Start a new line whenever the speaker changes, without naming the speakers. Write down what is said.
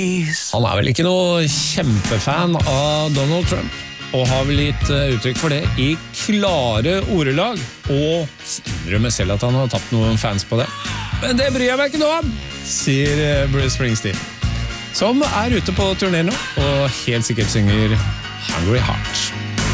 Han vel ikke noe kjempefan av Donald Trump, og har vel gitt uttrykk for det i klare ordelag, og innrømmer selv at han har tapt noen fans på det. Men det bryr jeg meg ikke noe om, sier Bruce Springsteen, som ute på turné nå, og helt sikkert synger Hungry Heart.